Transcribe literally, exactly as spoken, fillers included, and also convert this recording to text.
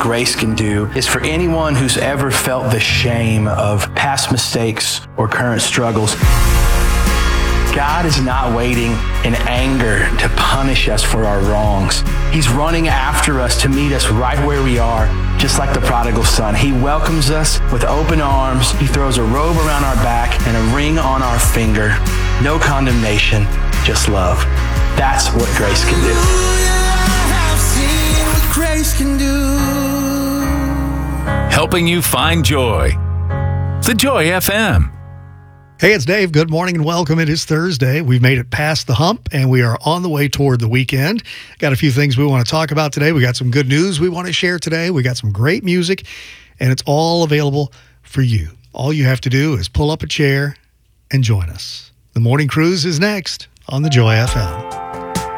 grace can do is for anyone who's ever felt the shame of past mistakes or current struggles. God is not waiting in anger to punish us for our wrongs. He's running after us to meet us right where we are, just like the prodigal son. He welcomes us with open arms. He throws a robe around our back and a ring on our finger. No condemnation, just love. That's what grace can do. I've seen what grace can do. Helping you find joy. The Joy F M. Hey, it's Dave. Good morning and welcome. It is Thursday. We've made it past the hump and we are on the way toward the weekend. Got a few things we want to talk about today. We got some good news we want to share today. We got some great music and it's all available for you. All you have to do is pull up a chair and join us. The Morning Cruise is next on the Joy F M.